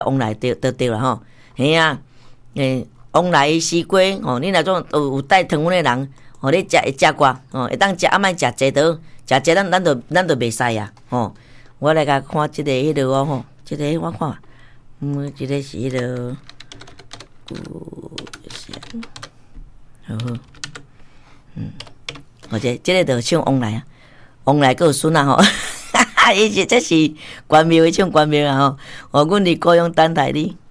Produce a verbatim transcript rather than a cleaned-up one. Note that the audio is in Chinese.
往来对都对啦吼，嘿啊，诶，往来西瓜吼，你若种有有带糖分的人，吼，你食会食寡，吼，会当食啊，莫食济多，食济咱咱就咱就袂使啊，吼。我来甲看即个迄落哦吼，即个我看，嗯，即个是迄落，好好，嗯，或者即个就唱往来啊，往来佫有孙啊吼。伊是这是关庙，伊唱关庙啊吼。哦，阮伫高雄等待你。